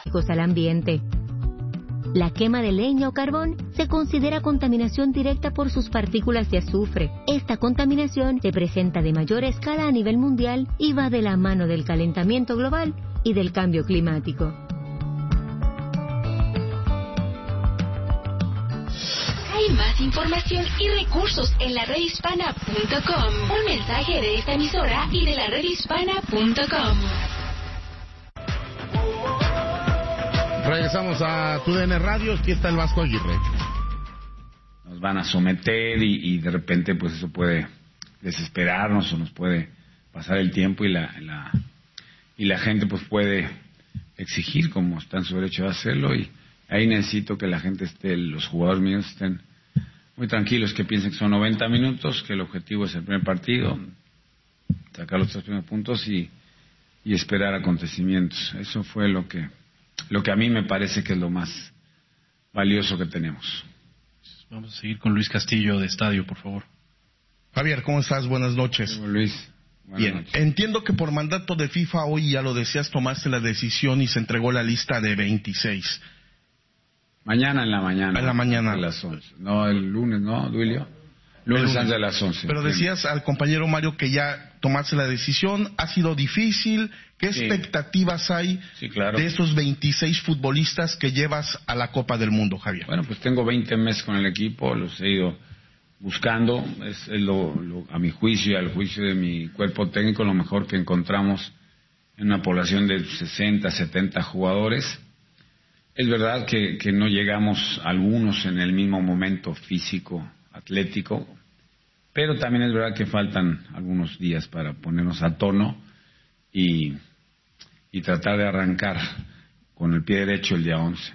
al ambiente. La quema de leña o carbón se considera contaminación directa por sus partículas de azufre. Esta contaminación se presenta de mayor escala a nivel mundial y va de la mano del calentamiento global y del cambio climático. Hay más información y recursos en la redhispana.com. Un mensaje de esta emisora y de la redhispana.com. Regresamos a TUDN Radio, aquí está el Vasco Aguirre. Nos van a someter y de repente pues eso puede desesperarnos o nos puede pasar el tiempo y la gente pues puede exigir, como está en su derecho de hacerlo, y ahí necesito que la gente los jugadores míos estén muy tranquilos, que piensen que son 90 minutos, que el objetivo es el primer partido, sacar los 3 primeros puntos y esperar acontecimientos. Eso fue lo que a mí me parece que es lo más valioso que tenemos. Vamos a seguir con Luis Castillo de Estadio, por favor. Javier, ¿cómo estás? Buenas noches. Hola, Luis. Bien, noches. Entiendo que por mandato de FIFA, hoy ya lo decías, tomaste la decisión y se entregó la lista de 26. Mañana en la mañana. En la mañana. A las 11. No, el lunes, ¿no, Duilio? Lunes antes de las 11. Pero decías al compañero Mario que ya tomaste la decisión. ¿Ha sido difícil? ¿Qué expectativas hay de esos 26 futbolistas que llevas a la Copa del Mundo, Javier? Bueno, pues tengo 20 meses con el equipo, los he ido buscando. Es a mi juicio y al juicio de mi cuerpo técnico lo mejor que encontramos en una población de 60, 70 jugadores. Es verdad que no llegamos algunos en el mismo momento físico, atlético, pero también es verdad que faltan algunos días para ponernos a tono y tratar de arrancar con el pie derecho el día 11.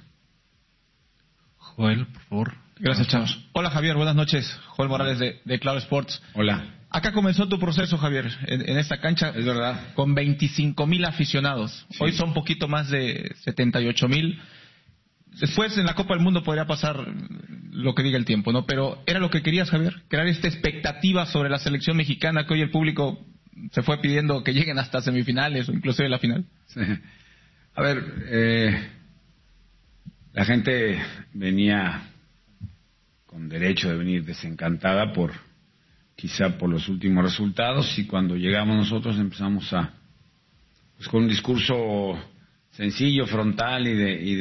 Joel, por favor. Gracias, Chavos. Hola, Javier, buenas noches. Joel Morales de Claro Sports. Hola. Acá comenzó tu proceso, Javier, en esta cancha. Es verdad. Con 25,000 aficionados. Sí. Hoy son un poquito más de 78,000. Después en la Copa del Mundo podría pasar lo que diga el tiempo, ¿no? Pero era lo que querías, Javier, crear esta expectativa sobre la selección mexicana que hoy el público se fue pidiendo que lleguen hasta semifinales o inclusive la final. Sí. A ver, la gente venía con derecho de venir desencantada quizá por los últimos resultados, y cuando llegamos nosotros empezamos pues con un discurso sencillo, frontal y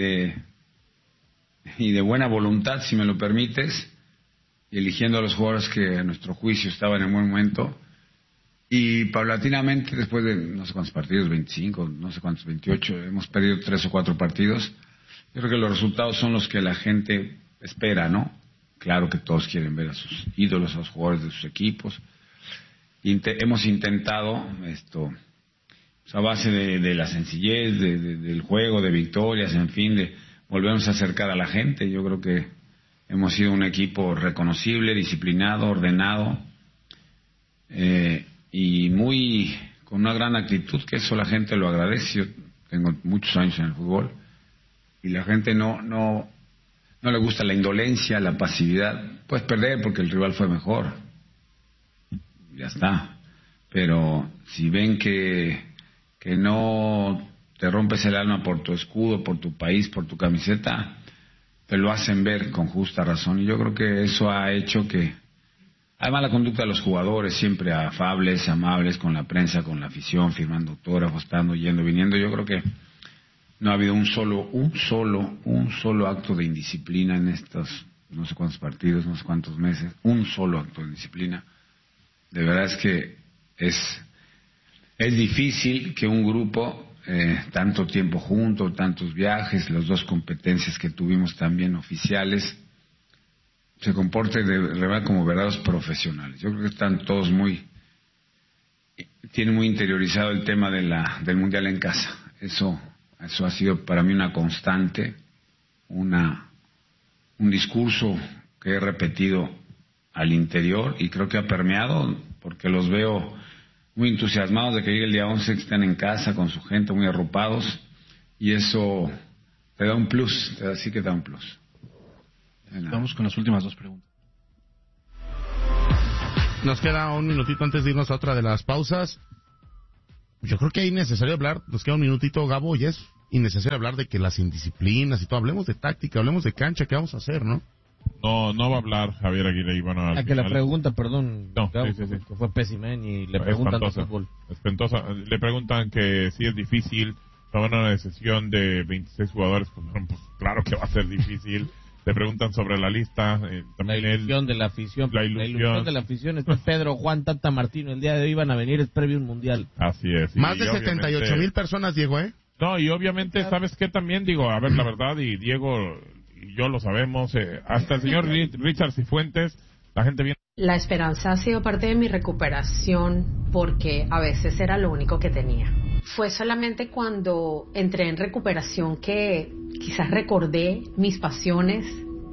de buena voluntad, si me lo permites, y eligiendo a los jugadores que a nuestro juicio estaban en buen momento, y paulatinamente después de no sé cuántos partidos, 25, no sé cuántos, 28, hemos perdido 3 o 4 partidos. Yo creo que los resultados son los que la gente espera, ¿no? Claro que todos quieren ver a sus ídolos, a los jugadores de sus equipos. Hemos intentado esto a base de la sencillez, del juego, de victorias, en fin, de volvernos a acercar a la gente. Yo creo que hemos sido un equipo reconocible, disciplinado, ordenado, y con una gran actitud, que eso la gente lo agradece. Yo tengo muchos años en el fútbol y la gente no le gusta la indolencia, la pasividad. Puedes perder porque el rival fue mejor, ya está, pero si ven que no te rompes el alma por tu escudo, por tu país, por tu camiseta, te lo hacen ver con justa razón. Y yo creo que eso ha hecho que, además, la conducta de los jugadores, siempre afables, amables con la prensa, con la afición, firmando autógrafos, estando, yendo, viniendo. Yo creo que no ha habido un solo acto de indisciplina en estos no sé cuántos partidos, no sé cuántos meses, un solo acto de indisciplina. De verdad es que es difícil que un grupo, tanto tiempo junto, tantos viajes, las 2 competencias que tuvimos también oficiales, se comporte de verdad como verdaderos profesionales. Yo creo que están todos tienen muy interiorizado el tema del Mundial en casa. Eso ha sido para mí una constante, un discurso que he repetido al interior, y creo que ha permeado, porque los veo muy entusiasmados de que llegue el día 11, que estén en casa con su gente, muy arropados, y eso te da un plus, sí que te da un plus. Vamos con las últimas 2 preguntas. Nos queda un minutito antes de irnos a otra de las pausas. Yo creo que es necesario hablar, nos queda un minutito, Gabo, innecesario hablar de que las indisciplinas y todo. Hablemos de táctica, hablemos de cancha, ¿qué vamos a hacer, no? No va a hablar Javier Aguirre. Y bueno, que la pregunta, perdón, no, claro, sí. que fue pésima y le preguntan de fútbol. Espantosa. Le preguntan que si es difícil tomar una decisión de 26 jugadores. Pues claro que va a ser difícil. Le preguntan sobre la lista. También la ilusión de la afición. La ilusión de la afición es que Pedro, Juan, Tata, Martino, el día de hoy iban a venir, es previo un mundial. Así es. Más de 78,000 personas, Diego, ¿eh? No, y obviamente, ¿sabes qué? También digo, a ver, la verdad, y Diego y yo lo sabemos, hasta el señor Richard Cifuentes, la gente viene. La esperanza ha sido parte de mi recuperación porque a veces era lo único que tenía. Fue solamente cuando entré en recuperación que quizás recordé mis pasiones,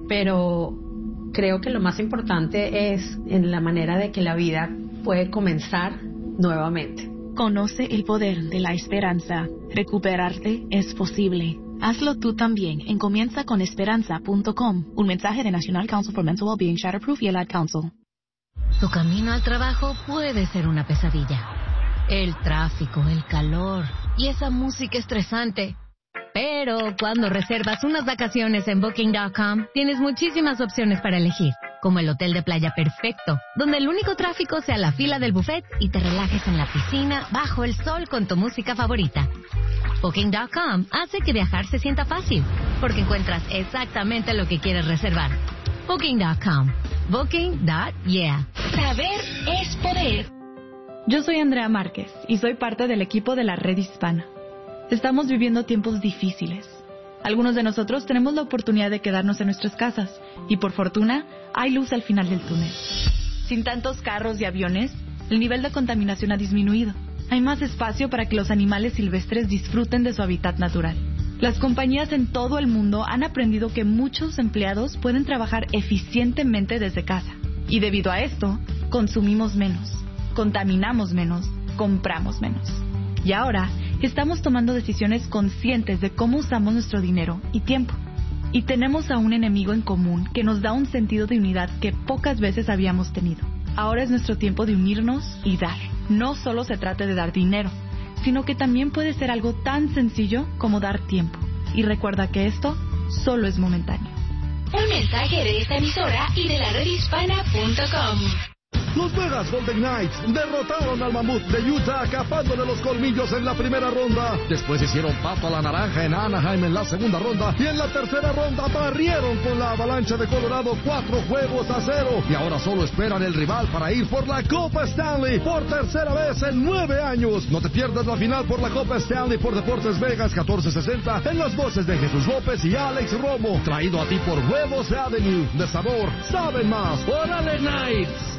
pero creo que lo más importante es en la manera de que la vida puede comenzar nuevamente. Conoce el poder de la esperanza. Recuperarte es posible. Hazlo tú también en comienzaconesperanza.com. Un mensaje de National Council for Mental Wellbeing, Shatterproof y el Ad Council. Tu camino al trabajo puede ser una pesadilla. El tráfico, el calor y esa música estresante. Pero cuando reservas unas vacaciones en Booking.com, tienes muchísimas opciones para elegir, como el hotel de playa perfecto, donde el único tráfico sea la fila del buffet y te relajes en la piscina bajo el sol con tu música favorita. Booking.com hace que viajar se sienta fácil, porque encuentras exactamente lo que quieres reservar. Booking.com. Booking.yeah. Saber es poder. Yo soy Andrea Márquez y soy parte del equipo de la Red Hispana. Estamos viviendo tiempos difíciles. Algunos de nosotros tenemos la oportunidad de quedarnos en nuestras casas y por fortuna hay luz al final del túnel. Sin tantos carros y aviones, el nivel de contaminación ha disminuido. Hay más espacio para que los animales silvestres disfruten de su hábitat natural. Las compañías en todo el mundo han aprendido que muchos empleados pueden trabajar eficientemente desde casa. Y debido a esto, consumimos menos, contaminamos menos, compramos menos. Y ahora, estamos tomando decisiones conscientes de cómo usamos nuestro dinero y tiempo. Y tenemos a un enemigo en común que nos da un sentido de unidad que pocas veces habíamos tenido. Ahora es nuestro tiempo de unirnos y dar. No solo se trata de dar dinero, sino que también puede ser algo tan sencillo como dar tiempo. Y recuerda que esto solo es momentáneo. Un mensaje de esta emisora y de la redhispana.com. Los Vegas Golden Knights derrotaron al Mamut de Utah, capándole los colmillos en la primera ronda. Después hicieron pato a la naranja en Anaheim en la segunda ronda. Y en la tercera ronda barrieron con la Avalancha de Colorado 4-0. Y ahora solo esperan el rival para ir por la Copa Stanley por tercera vez en 9 años. No te pierdas la final por la Copa Stanley por Deportes Vegas 1460 en las voces de Jesús López y Alex Romo. Traído a ti por Huevos Avenue. De sabor, saben más. ¡Órale, Knights!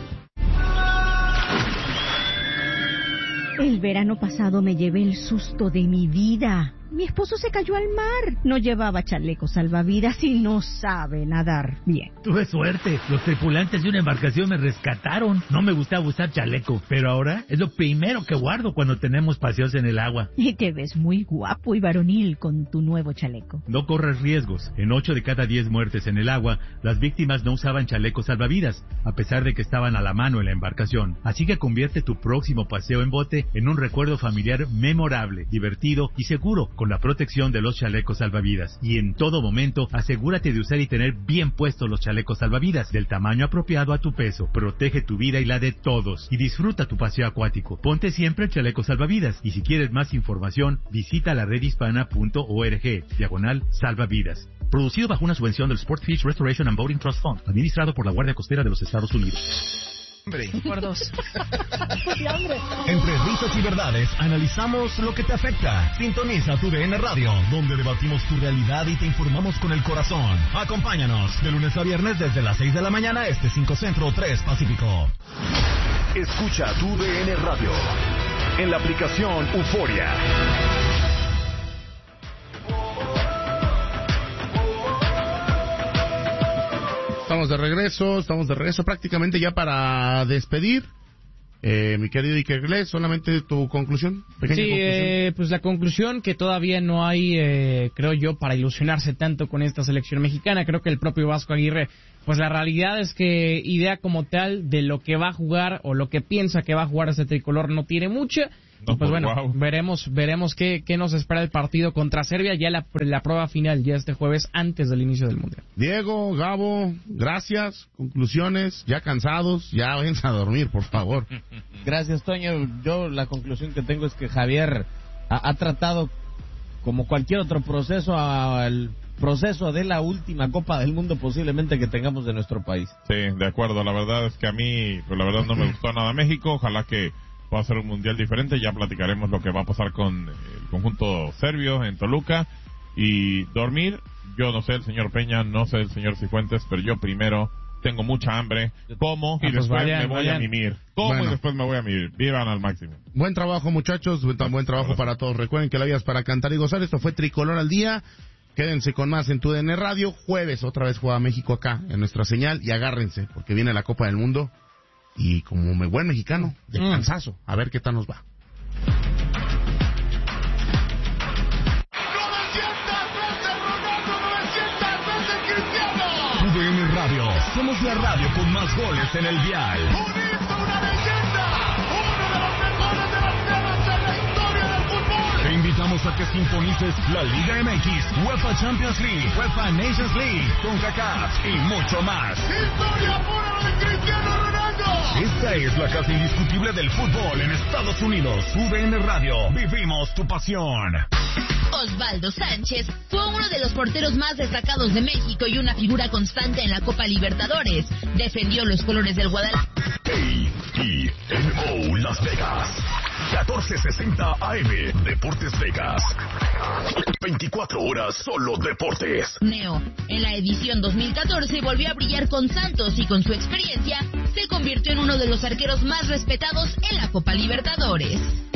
El verano pasado me llevé el susto de mi vida. Mi esposo se cayó al mar. No llevaba chaleco salvavidas y no sabe nadar bien. Tuve suerte. Los tripulantes de una embarcación me rescataron. No me gustaba usar chaleco, pero ahora es lo primero que guardo cuando tenemos paseos en el agua. Y te ves muy guapo y varonil con tu nuevo chaleco. No corres riesgos. En 8 de cada 10 muertes en el agua, las víctimas no usaban chalecos salvavidas, a pesar de que estaban a la mano en la embarcación. Así que convierte tu próximo paseo en bote en un recuerdo familiar memorable, divertido y seguro, con la protección de los chalecos salvavidas. Y en todo momento, asegúrate de usar y tener bien puestos los chalecos salvavidas, del tamaño apropiado a tu peso. Protege tu vida y la de todos. Y disfruta tu paseo acuático. Ponte siempre el chaleco salvavidas. Y si quieres más información, visita la redhispana.org/salvavidas. Producido bajo una subvención del Sport Fish Restoration and Boating Trust Fund, administrado por la Guardia Costera de los Estados Unidos. Por 2. Entre risas y verdades, analizamos lo que te afecta. Sintoniza tu DN Radio, donde debatimos tu realidad y te informamos con el corazón. Acompáñanos de lunes a viernes desde las 6 de la mañana, 5 Centro, 3 Pacífico. Escucha tu DN Radio en la aplicación Euforia. Estamos de regreso prácticamente ya para despedir. Mi querido Iker Gle, solamente tu conclusión. Sí, pues la conclusión que todavía no hay, creo yo, para ilusionarse tanto con esta selección mexicana. Creo que el propio Vasco Aguirre, pues la realidad es que idea como tal de lo que va a jugar o lo que piensa que va a jugar este tricolor no tiene mucha. No, pues bueno, veremos qué nos espera el partido contra Serbia, ya la prueba final, ya este jueves antes del inicio del Mundial. Diego, Gabo, gracias. Conclusiones, ya cansados, ya váyanse a dormir, por favor. Gracias, Toño. Yo la conclusión que tengo es que Javier ha tratado, como cualquier otro proceso, al proceso de la última Copa del Mundo posiblemente que tengamos de nuestro país. Sí, de acuerdo. La verdad es que a mí, pues la verdad no me gustó nada México. Ojalá que pueda ser un mundial diferente. Ya platicaremos lo que va a pasar con el conjunto serbio en Toluca. Y dormir, yo no sé el señor Peña, no sé el señor Cifuentes, pero yo primero tengo mucha hambre, como y después me voy a mimir. Como y después me voy a mimir. Vivan al máximo. Buen trabajo, muchachos. Buen trabajo para todos. Recuerden que la vida es para cantar y gozar. Esto fue Tricolor al Día. Quédense con más en TUDN Radio. Jueves otra vez juega México acá en nuestra señal. Y agárrense, porque viene la Copa del Mundo. Y como buen mexicano, de cansazo. A ver qué tal nos va. TUDN Radio, somos la radio con más goles en el dial. Te invitamos a que sintonices la Liga MX, UEFA Champions League, UEFA Nations League, CONCACAF y mucho más. ¡Historia pura de Cristiano Ronaldo! Esta es la casa indiscutible del fútbol en Estados Unidos. TUDN Radio, vivimos tu pasión. Osvaldo Sánchez fue uno de los porteros más destacados de México y una figura constante en la Copa Libertadores. Defendió los colores del Guadalajara. KENO Las Vegas, 1460 AM, Deportes Vegas. 24 horas solo deportes. Neo, en la edición 2014 volvió a brillar con Santos y con su experiencia se convirtió en uno de los arqueros más respetados en la Copa Libertadores.